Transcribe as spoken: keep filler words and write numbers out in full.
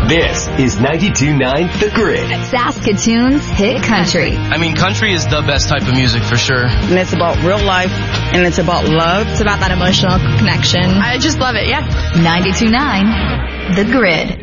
This is ninety-two point nine The Grid. Saskatoon's hit country. I mean, country is the best type of music for sure. And it's about real life, and it's about love. It's about that emotional connection. I just love it, yeah. ninety-two point nine The Grid.